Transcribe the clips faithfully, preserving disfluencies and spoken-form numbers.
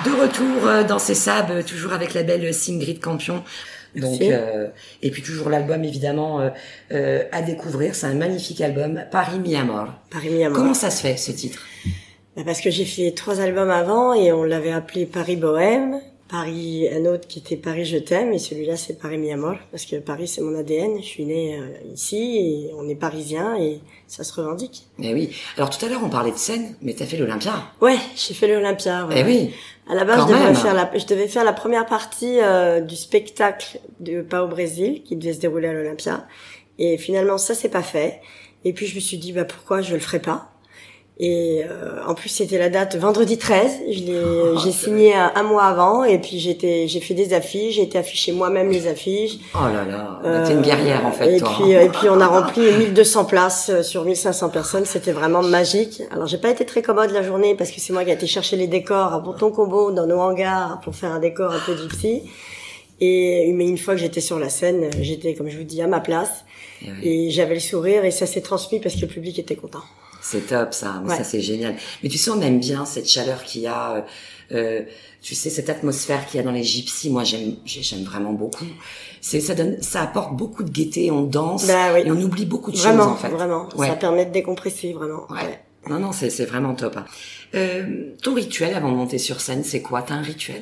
De retour euh, dans ces sables, toujours avec la belle Singrid Campion. Donc, euh, et puis toujours l'album évidemment euh, euh, à découvrir. C'est un magnifique album, Paris mi amor. Paris mi amor. Comment ça se fait ce titre? Bah parce que j'ai fait trois albums avant et on l'avait appelé Paris Bohème, Paris, un autre qui était Paris Je t'aime, et celui-là c'est Paris mi amor, parce que Paris c'est mon A D N, je suis née euh, ici et on est parisien et ça se revendique. Eh oui. Alors tout à l'heure on parlait de scène, mais t'as fait l'Olympia. Ouais, j'ai fait l'Olympia. Ouais. Eh oui. À la base, Quand je devais même. faire la, je devais faire la première partie euh, du spectacle de Pas au Brésil, qui devait se dérouler à l'Olympia. Et finalement, ça s'est pas fait. Et puis je me suis dit, bah pourquoi je le ferais pas. Et euh, en plus, c'était la date vendredi treize. Je l'ai, Oh, j'ai signé un, un mois avant. Et puis j'étais, j'ai fait des affiches. J'ai été afficher moi-même les affiches. Oh là là, euh, t'es une guerrière en fait, et toi. Puis, et puis on a rempli mille deux cents places sur mille cinq cents personnes. C'était vraiment magique. Alors j'ai pas été très commode la journée parce que c'est moi qui ai été chercher les décors à Ponton-Combo dans nos hangars pour faire un décor un peu gypsy. Et mais une fois que j'étais sur la scène, j'étais, comme je vous dis, à ma place. Et, oui. Et j'avais le sourire et ça s'est transmis parce que le public était content. C'est top ça, ouais. Ça c'est génial. Mais tu sais, on aime bien cette chaleur qu'il y a, euh, tu sais, cette atmosphère qu'il y a dans les gypsies. Moi, j'aime, j'aime vraiment beaucoup. C'est, ça donne, ça apporte beaucoup de gaieté. On danse bah, oui. et on oublie beaucoup de vraiment, choses en fait. Vraiment, ouais. Ça permet de décompresser vraiment. Ouais. ouais. Non, non, c'est, c'est vraiment top. Hein. Euh, ton rituel avant de monter sur scène, c'est quoi? T'as un rituel?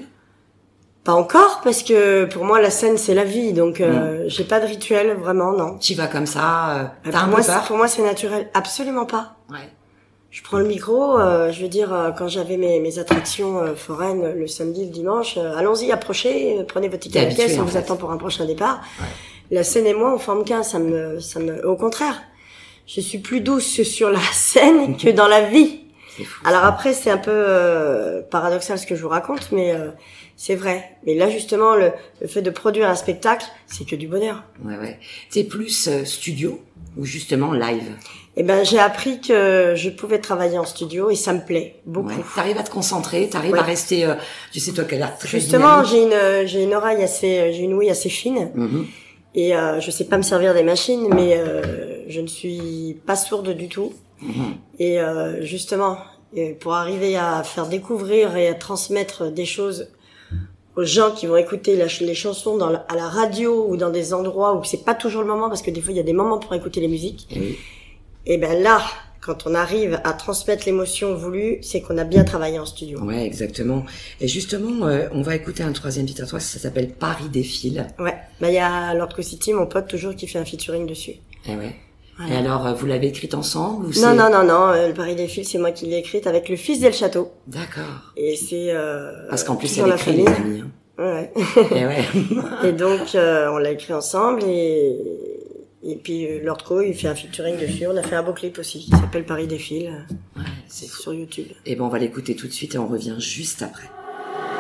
Pas encore, parce que pour moi la scène c'est la vie, donc euh, mmh. j'ai pas de rituel vraiment, non. Tu vas comme ça, euh, t'as pour un moi, peu peur? Pour moi c'est naturel, absolument pas. Ouais. Je prends le micro, euh, je veux dire euh, quand j'avais mes, mes attractions euh, foraines le samedi, le dimanche, euh, allons-y, approchez, euh, prenez votre ticket à la pièce, on vous attend pour un prochain départ. Ouais. La scène et moi on forme qu'un, ça me, ça me, au contraire, je suis plus douce sur la scène que dans la vie. C'est fou, alors après c'est un peu euh, paradoxal ce que je vous raconte, mais euh, c'est vrai. Mais là, justement, le, le fait de produire un spectacle, c'est que du bonheur. Ouais, ouais. C'est plus euh, studio ou justement live? Eh ben, j'ai appris que je pouvais travailler en studio et ça me plaît beaucoup. Ouais. T'arrives à te concentrer, t'arrives ouais. à rester, euh, tu sais, toi qui as l'air très justement, dynamique. j'ai une, j'ai une oreille assez, j'ai une ouïe assez fine. Mm-hmm. Et euh, je sais pas me servir des machines, mais euh, je ne suis pas sourde du tout. Mm-hmm. Et euh, justement, et pour arriver à faire découvrir et à transmettre des choses aux gens qui vont écouter la, les chansons dans la, à la radio ou dans des endroits où c'est pas toujours le moment, parce que des fois il y a des moments pour écouter les musiques. Oui. Et ben là, quand on arrive à transmettre l'émotion voulue, c'est qu'on a bien travaillé en studio. Ouais, exactement. Et justement, euh, on va écouter un troisième titre à toi, ça s'appelle Paris défile. Ouais. Bah il y a Lord City, mon pote toujours, qui fait un featuring dessus. Et ouais. Voilà. Et alors, vous l'avez écrite ensemble ou c'est... Non, non, non, non. Euh, le Paris défile, c'est moi qui l'ai écrite avec le fils d'El Château. D'accord. Et c'est... Euh, Parce qu'en plus, elle écrit, les amis. Hein. Ouais. Et ouais. Et donc, euh, on l'a écrit ensemble et... Et puis, euh, Lord Co, il fait un featuring dessus. On a fait un beau clip aussi qui s'appelle Paris défile. Ouais, c'est fou. Sur YouTube. Et ben, on va l'écouter tout de suite et on revient juste après.